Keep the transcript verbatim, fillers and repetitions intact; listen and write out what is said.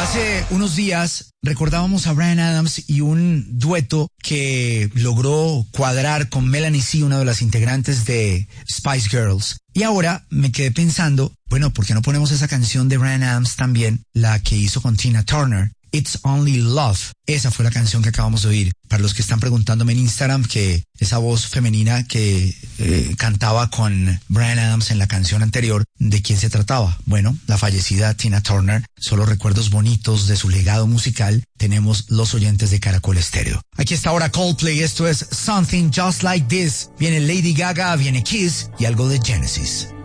Hace unos días recordábamos a Bryan Adams y un dueto que logró cuadrar con Melanie C, una de las integrantes de Spice Girls. Y ahora me quedé pensando, bueno, ¿por qué no ponemos esa canción de Bryan Adams también, la que hizo con Tina Turner? It's Only Love. Esa fue la canción que acabamos de oír. Para los que están preguntándome en Instagram, que esa voz femenina que eh, cantaba con Bryan Adams en la canción anterior, ¿de quién se trataba? Bueno, la fallecida Tina Turner. Solo recuerdos bonitos de su legado musical tenemos los oyentes de Caracol Estéreo. Aquí está ahora Coldplay, esto es Something Just Like This. Viene Lady Gaga, viene Kiss y algo de Genesis.